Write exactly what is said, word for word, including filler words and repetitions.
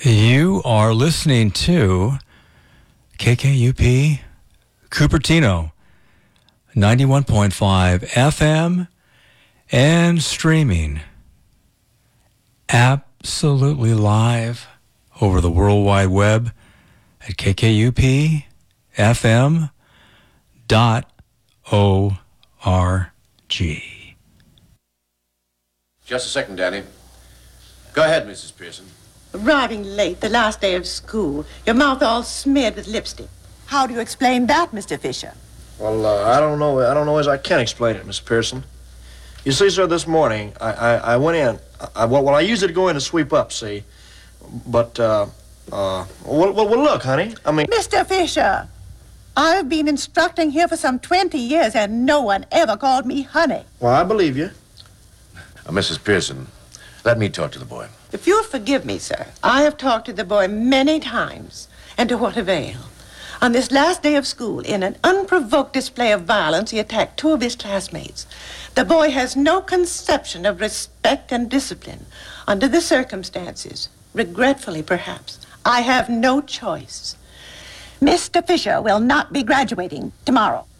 You are listening to K K U P Cupertino, ninety-one point five F M, and streaming absolutely live over the World Wide Web at K K U P F M dot O R G. Just a second, Danny. Go ahead, Missus Pearson. Arriving late, the last day of school. Your mouth all smeared with lipstick. How do you explain that, Mister Fisher? Well, uh, I don't know. I don't know as I can explain it, Miss Pearson. You see, sir, this morning I, I, I went in. I, well, well, I usually go in to sweep up, see. But, uh, uh, well, well, well, look, honey. I mean, Mister Fisher, I've been instructing here for some twenty years, and no one ever called me honey. Well, I believe you. Uh, Missus Pearson, let me talk to the boy. If you'll forgive me, sir, I have talked to the boy many times, and to what avail? On this last day of school, in an unprovoked display of violence, he attacked two of his classmates. The boy has no conception of respect and discipline. Under the circumstances, regretfully perhaps, I have no choice. Mister Fisher will not be graduating tomorrow.